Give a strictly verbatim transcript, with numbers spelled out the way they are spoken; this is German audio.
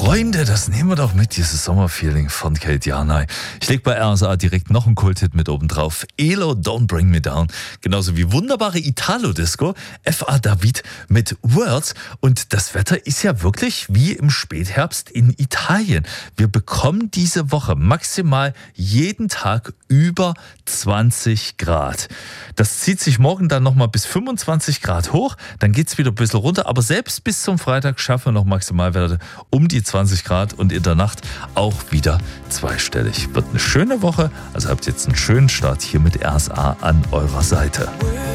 Freunde, das nehmen wir doch mit, dieses Sommerfeeling von Kate Janay. Ich leg bei R S A direkt noch einen Kulthit mit oben drauf. Elo, Don't Bring Me Down. Genauso wie wunderbare Italo-Disco. F A David mit Words. Und das Wetter ist ja wirklich wie im Spätherbst in Italien. Wir bekommen diese Woche maximal jeden Tag über zwanzig Grad. Das zieht sich morgen dann nochmal bis fünfundzwanzig Grad hoch. Dann geht's wieder ein bisschen runter. Aber selbst bis zum Freitag schaffen wir noch Maximalwerte um die zwanzig Grad und in der Nacht auch wieder zweistellig. Wird eine schöne Woche, also habt jetzt einen schönen Start hier mit R S A an eurer Seite.